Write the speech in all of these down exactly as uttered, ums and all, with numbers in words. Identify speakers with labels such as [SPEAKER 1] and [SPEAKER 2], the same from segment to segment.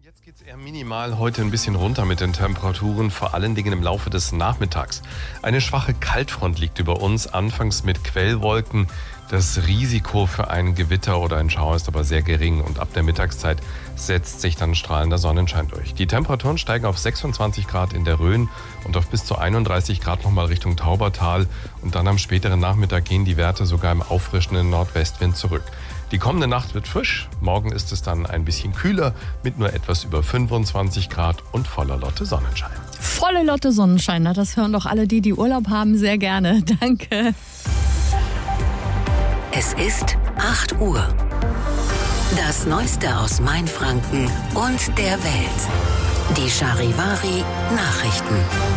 [SPEAKER 1] Jetzt geht es eher minimal heute ein bisschen runter mit den Temperaturen, vor allen Dingen im Laufe des Nachmittags. Eine schwache Kaltfront liegt über uns, anfangs mit Quellwolken. Das Risiko für ein Gewitter oder ein Schauer ist aber sehr gering und ab der Mittagszeit setzt sich dann strahlender Sonnenschein durch. Die Temperaturen steigen auf sechsundzwanzig Grad in der Rhön und auf bis zu einunddreißig Grad nochmal Richtung Taubertal. Und dann am späteren Nachmittag gehen die Werte sogar im auffrischenden Nordwestwind zurück. Die kommende Nacht wird frisch, morgen ist es dann ein bisschen kühler mit nur etwas über fünfundzwanzig Grad und voller Lotte Sonnenschein.
[SPEAKER 2] Volle Lotte Sonnenschein, na, das hören doch alle die, die Urlaub haben, sehr gerne. Danke.
[SPEAKER 3] Es ist acht Uhr. Das Neueste aus Mainfranken und der Welt. Die Charivari Nachrichten.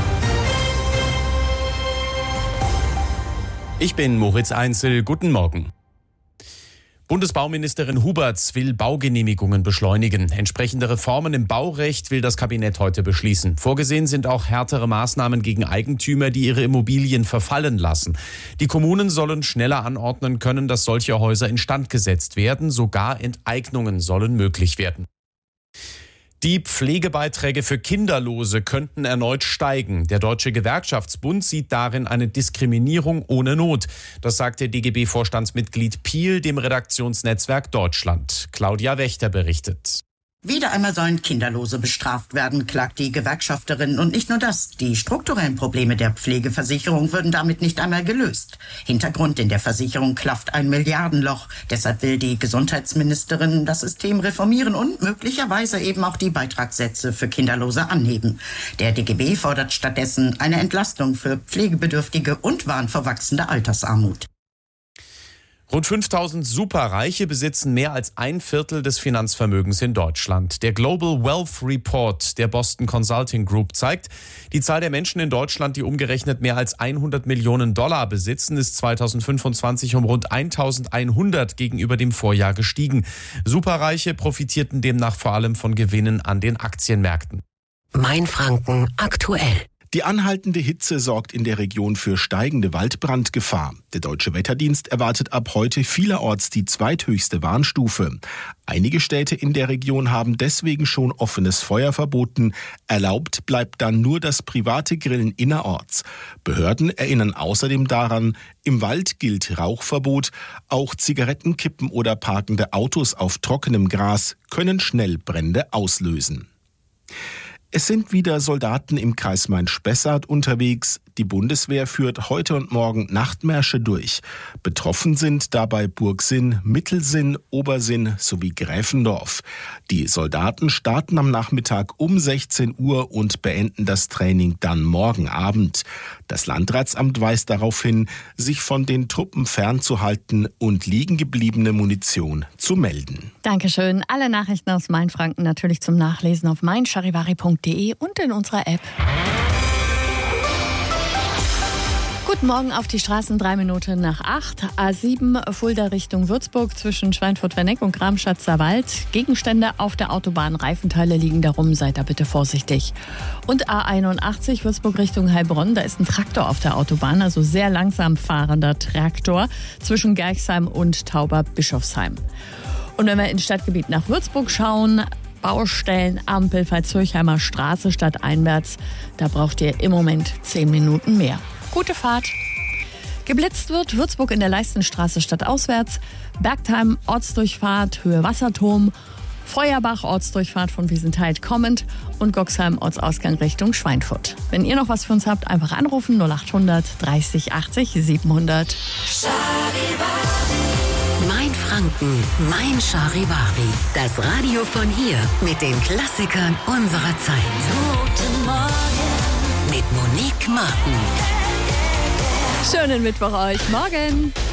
[SPEAKER 4] Ich bin Moritz Einzel. Guten Morgen. Bundesbauministerin Huberts will Baugenehmigungen beschleunigen. Entsprechende Reformen im Baurecht will das Kabinett heute beschließen. Vorgesehen sind auch härtere Maßnahmen gegen Eigentümer, die ihre Immobilien verfallen lassen. Die Kommunen sollen schneller anordnen können, dass solche Häuser instand gesetzt werden. Sogar Enteignungen sollen möglich werden. Die Pflegebeiträge für Kinderlose könnten erneut steigen. Der Deutsche Gewerkschaftsbund sieht darin eine Diskriminierung ohne Not. Das sagte D G B-Vorstandsmitglied Piel dem Redaktionsnetzwerk Deutschland. Claudia Wächter berichtet.
[SPEAKER 5] Wieder einmal sollen Kinderlose bestraft werden, klagt die Gewerkschafterin. Und nicht nur das, die strukturellen Probleme der Pflegeversicherung würden damit nicht einmal gelöst. Hintergrund: in der Versicherung klafft ein Milliardenloch. Deshalb will die Gesundheitsministerin das System reformieren und möglicherweise eben auch die Beitragssätze für Kinderlose anheben. Der D G B fordert stattdessen eine Entlastung für Pflegebedürftige und warnt vor wachsender Altersarmut.
[SPEAKER 4] Rund fünftausend Superreiche besitzen mehr als ein Viertel des Finanzvermögens in Deutschland. Der Global Wealth Report der Boston Consulting Group zeigt, die Zahl der Menschen in Deutschland, die umgerechnet mehr als hundert Millionen Dollar besitzen, ist zweitausendfünfundzwanzig um rund eintausendeinhundert gegenüber dem Vorjahr gestiegen. Superreiche profitierten demnach vor allem von Gewinnen an den Aktienmärkten.
[SPEAKER 3] Mainfranken aktuell.
[SPEAKER 6] Die anhaltende Hitze sorgt in der Region für steigende Waldbrandgefahr. Der Deutsche Wetterdienst erwartet ab heute vielerorts die zweithöchste Warnstufe. Einige Städte in der Region haben deswegen schon offenes Feuer verboten. Erlaubt bleibt dann nur das private Grillen innerorts. Behörden erinnern außerdem daran, im Wald gilt Rauchverbot. Auch Zigarettenkippen oder parkende Autos auf trockenem Gras können schnell Brände auslösen. Es sind wieder Soldaten im Kreis Main-Spessart unterwegs. Die Bundeswehr führt heute und morgen Nachtmärsche durch. Betroffen sind dabei Burgsinn, Mittelsinn, Obersinn sowie Gräfendorf. Die Soldaten starten am Nachmittag um sechzehn Uhr und beenden das Training dann morgen Abend. Das Landratsamt weist darauf hin, sich von den Truppen fernzuhalten und liegen gebliebene Munition zu melden.
[SPEAKER 2] Dankeschön. Alle Nachrichten aus Mainfranken natürlich zum Nachlesen auf mein charivari punkt de und in unserer App. Guten Morgen auf die Straßen, drei Minuten nach acht. A sieben Fulda Richtung Würzburg zwischen Schweinfurt-Werneck und Gramschatzer-Wald. Gegenstände auf der Autobahn, Reifenteile liegen darum, seid da bitte vorsichtig. Und A einundachtzig Würzburg Richtung Heilbronn, da ist ein Traktor auf der Autobahn, also sehr langsam fahrender Traktor zwischen Gerchsheim und Tauber-Bischofsheim. Und wenn wir ins Stadtgebiet nach Würzburg schauen, Baustellen, Ampel, Veitshöchheimer Straße stadteinwärts, da braucht ihr im Moment zehn Minuten mehr. Gute Fahrt. Geblitzt wird Würzburg in der Leistenstraße stadtauswärts, Bergheim Ortsdurchfahrt Höhe Wasserturm, Feuerbach Ortsdurchfahrt von Wiesenthal kommend und Goxheim Ortsausgang Richtung Schweinfurt. Wenn ihr noch was für uns habt, einfach anrufen null achthundert dreißig achtzig siebenhundert.
[SPEAKER 3] Mainfranken, mein Charivari. Das Radio von hier mit den Klassikern unserer Zeit. Guten Morgen mit Monique Martin.
[SPEAKER 2] Schönen Mittwoch euch. Morgen.